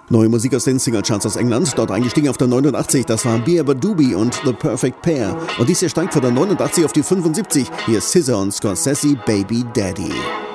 Neue Musik aus den Singlecharts aus England, dort eingestiegen auf der 89, das waren Beerber Doobie und The Perfect Pair. Und dies hier steigt von der 89 auf die 75, hier ist SZA und Scorsese, Baby Daddy.